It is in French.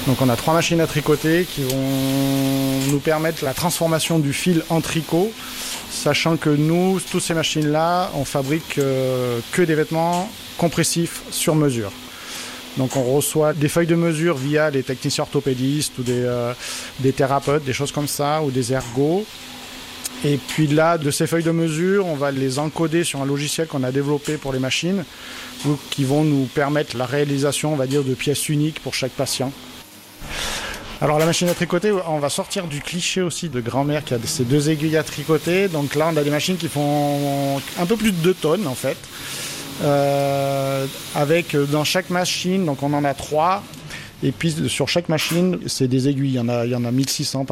Donc on a 3 machines à tricoter qui vont nous permettre la transformation du fil en tricot, sachant que nous, toutes ces machines-là, on fabrique que des vêtements compressifs sur mesure. Donc on reçoit des feuilles de mesure via des techniciens orthopédistes ou des thérapeutes, des choses comme ça, ou des ergots. Et puis là, de ces feuilles de mesure, on va les encoder sur un logiciel qu'on a développé pour les machines, qui vont nous permettre la réalisation, on va dire, de pièces uniques pour chaque patient. Alors la machine à tricoter, on va sortir du cliché aussi de grand-mère qui a ces 2 aiguilles à tricoter. Donc là, on a des machines qui font un peu plus de 2 tonnes en fait. Avec dans chaque machine, donc on en a 3. Et puis sur chaque machine, c'est des aiguilles. Il y en a 1600